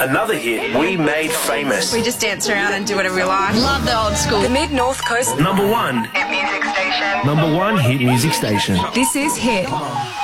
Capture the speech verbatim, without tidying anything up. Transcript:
Another hit we made famous. We just dance around and do whatever we like. Love the old school. The Mid-North Coast Number one. Hit music station. Number one hit music station. This is Hit.